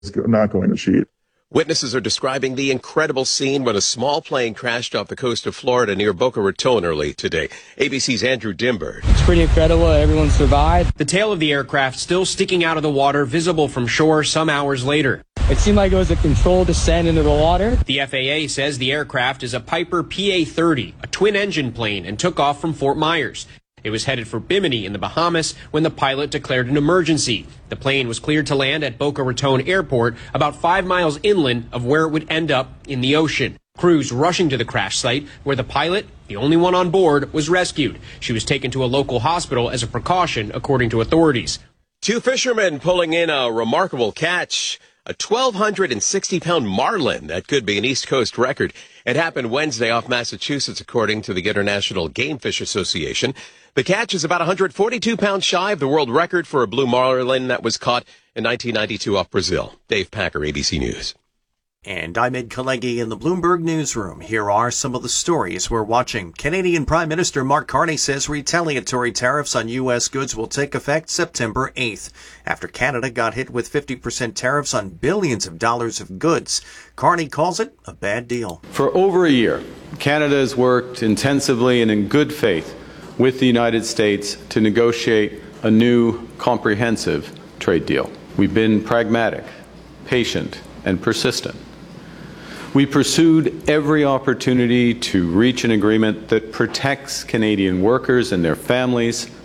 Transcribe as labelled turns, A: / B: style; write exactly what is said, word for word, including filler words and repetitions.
A: not going to cheat.
B: Witnesses are describing the incredible scene when a small plane crashed off the coast of Florida near Boca Raton early today. A B C's Andrew Dimbert.
C: It's pretty incredible. Everyone survived.
D: The tail of the aircraft still sticking out of the water, visible from shore some hours later.
C: It seemed like it was a controlled descent into the water.
D: The F A A says the aircraft is a Piper P A thirty, a twin-engine plane, and took off from Fort Myers. It was headed for Bimini in the Bahamas when the pilot declared an emergency. The plane was cleared to land at Boca Raton Airport, about five miles inland of where it would end up in the ocean. Crews rushing to the crash site, where the pilot, the only one on board, was rescued. She was taken to a local hospital as a precaution, according to authorities.
B: Two fishermen pulling in a remarkable catch. A twelve sixty pound marlin. That could be an East Coast record. It happened Wednesday off Massachusetts, according to the International Game Fish Association. The catch is about one hundred forty-two pounds shy of the world record for a blue marlin that was caught in nineteen ninety-two off Brazil. Dave Packer, A B C News.
E: And I'm Ed Kalegi in the Bloomberg Newsroom. Here are some of the stories we're watching. Canadian Prime Minister Mark Carney says retaliatory tariffs on U S goods will take effect September eighth, after Canada got hit with fifty percent tariffs on billions of dollars of goods. Carney calls it a bad deal.
F: For over a year, Canada has worked intensively and in good faith with the United States to negotiate a new comprehensive trade deal. We've been pragmatic, patient, and persistent. We pursued every opportunity to reach an agreement that protects Canadian workers and their families